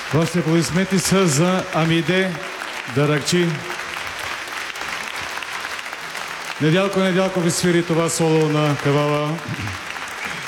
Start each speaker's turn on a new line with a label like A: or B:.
A: Вашите аплодисменти са за Амиде Даракчи. Недялко ви свири това соло на кавала.